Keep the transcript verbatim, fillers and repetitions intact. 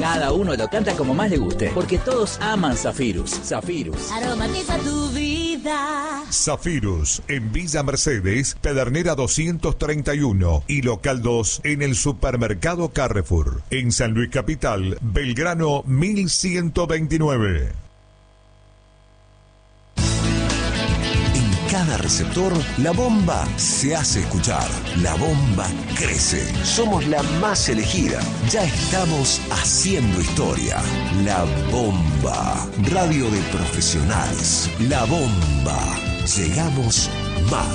Cada uno lo canta como más le guste, porque todos aman Zafirus. Zafirus. Aromatiza tu vida. Zafirus, en Villa Mercedes, Pedernera doscientos treinta y uno y local dos en el supermercado Carrefour. En San Luis Capital, Belgrano mil ciento veintinueve. Cada receptor, la bomba se hace escuchar. La bomba crece. Somos la más elegida. Ya estamos haciendo historia. La bomba. Radio de profesionales. La bomba. Llegamos más.